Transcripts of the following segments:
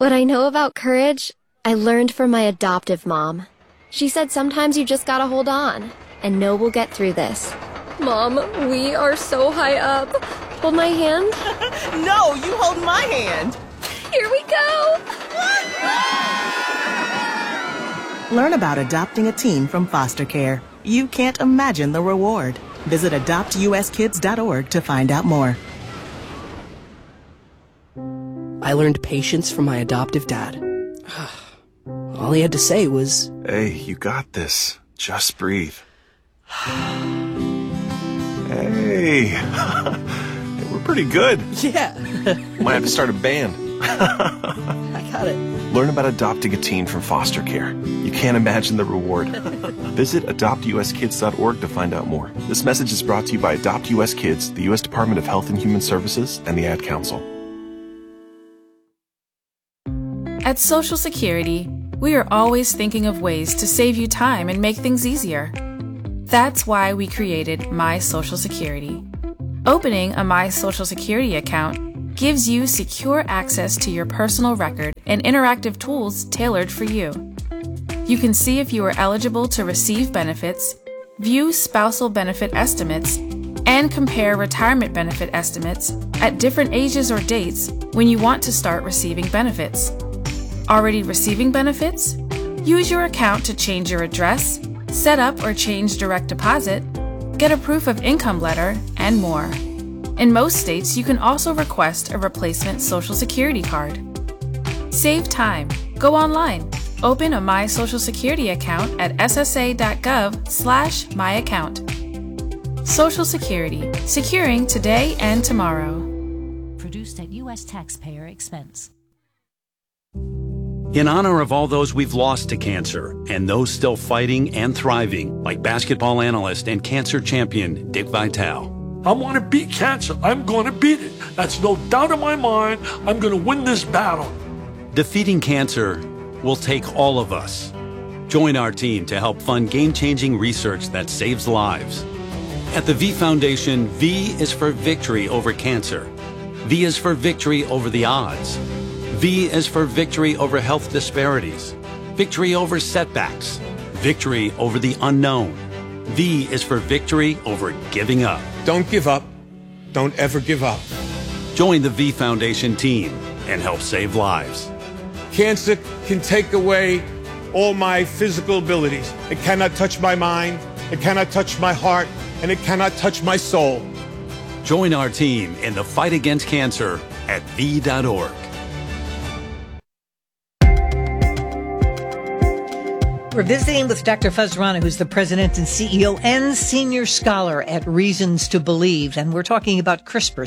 What I know about courage, I learned from my adoptive mom. She said sometimes you just gotta hold on, and know we'll get through this. Mom, we are so high up. Hold my hand? No, you hold my hand. Here we go! Learn about adopting a teen from foster care. You can't imagine the reward. Visit adoptuskids.org to find out more. I learned patience from my adoptive dad. All he had to say was, "Hey, you got this. Just breathe." Hey, we're pretty good. yeah, Might have to start a band. I got it. Learn about adopting a teen from foster care. You can't imagine the reward. Visit adoptuskids.org to find out more. This message is brought to you by Adopt US Kids, the U.S. Department of Health and Human Services, and the Ad Council. At Social Security, we are always thinking of ways to save you time and make things easier. That's why we created My Social Security. Opening a My Social Security account gives you secure access to your personal record and interactive tools tailored for you. You can see if you are eligible to receive benefits, view spousal benefit estimates, and compare retirement benefit estimates at different ages or dates when you want to start receiving benefits. Already receiving benefits? Use your account to change your address, set up or change direct deposit, get a proof of income letter, and more. In most states, you can also request a replacement Social Security card. Save time. Go online. Open a My Social Security account at ssa.gov/myaccount. Social Security. Securing today and tomorrow. Produced at U.S. taxpayer expense. In honor of all those we've lost to cancer and those still fighting and thriving, like basketball analyst and cancer champion Dick Vitale. I want to beat cancer. I'm going to beat it. That's no doubt in my mind. I'm going to win this battle. Defeating cancer will take all of us. Join our team to help fund game-changing research that saves lives. At the V Foundation, V is for victory over cancer. V is for victory over the odds. V is for victory over health disparities, victory over setbacks, victory over the unknown. V is for victory over giving up. Don't give up. Don't ever give up. Join the V Foundation team and help save lives. Cancer can take away all my physical abilities. It cannot touch my mind, it cannot touch my heart, and it cannot touch my soul. Join our team in the fight against cancer at V.org. We're visiting with Dr. Fuz Rana, who's the president and CEO and senior scholar at Reasons to Believe. And we're talking about CRISPR,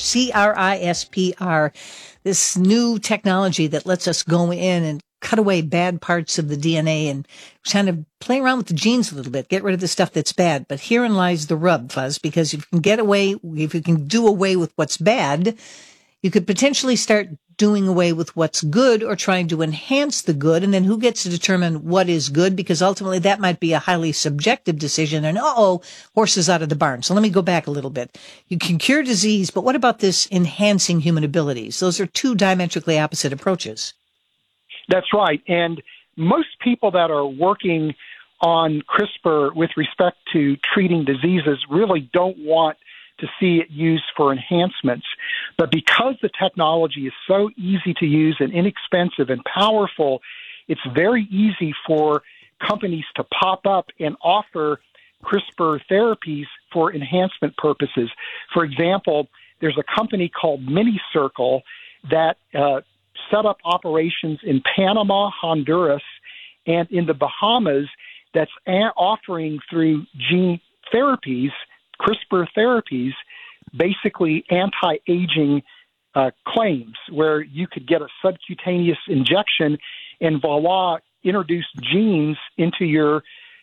CRISPR, this new technology that lets us go in and cut away bad parts of the DNA and kind of play around with the genes a little bit, get rid of the stuff that's bad. But herein lies the rub, Fuz, because if you can do away with what's bad, you could potentially start doing away with what's good or trying to enhance the good. And then who gets to determine what is good? Because ultimately that might be a highly subjective decision. And horses out of the barn. So let me go back a little bit. You can cure disease, but what about this enhancing human abilities? Those are two diametrically opposite approaches. That's right. And most people that are working on CRISPR with respect to treating diseases really don't want to see it used for enhancements. But because the technology is so easy to use and inexpensive and powerful, it's very easy for companies to pop up and offer CRISPR therapies for enhancement purposes. For example, there's a company called MiniCircle that set up operations in Panama, Honduras, and in the Bahamas that's offering through gene therapies, CRISPR therapies, basically anti-aging claims where you could get a subcutaneous injection and voila, introduce genes into your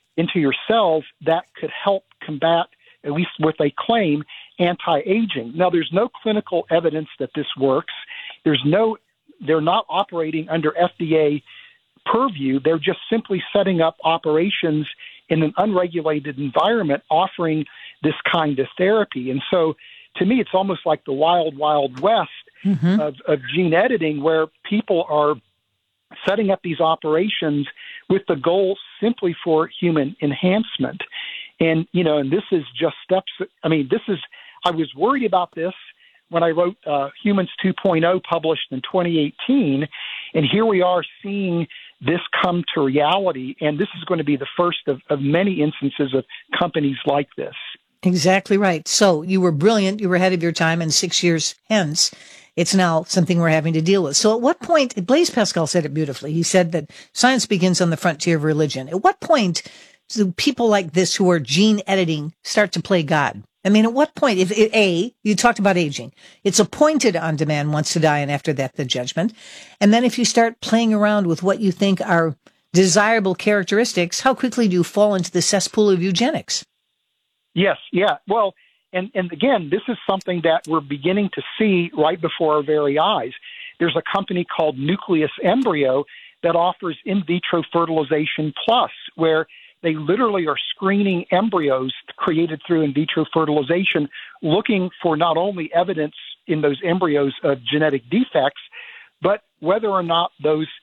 cells that could help combat, at least what they claim, anti-aging. Now, there's no clinical evidence that this works. They're not operating under FDA purview. They're just simply setting up operations in an unregulated environment offering this kind of therapy. And so to me, it's almost like the wild, wild west of gene editing where people are setting up these operations with the goal simply for human enhancement. And, and this is just steps. I was worried about this when I wrote Humans 2.0, published in 2018. And here we are seeing this come to reality. And this is going to be the first of many instances of companies like this. Exactly right. So you were brilliant. You were ahead of your time. And 6 years hence, it's now something we're having to deal with. So at what point, Blaise Pascal said it beautifully. He said that science begins on the frontier of religion. At what point do people like this who are gene editing start to play God? I mean, at what point, you talked about aging. It's appointed unto man once to die, and after that, the judgment. And then if you start playing around with what you think are desirable characteristics, how quickly do you fall into the cesspool of eugenics? Yes, yeah. Well, and again, this is something that we're beginning to see right before our very eyes. There's a company called Nucleus Embryo that offers in vitro fertilization plus, where they literally are screening embryos created through in vitro fertilization, looking for not only evidence in those embryos of genetic defects, but whether or not those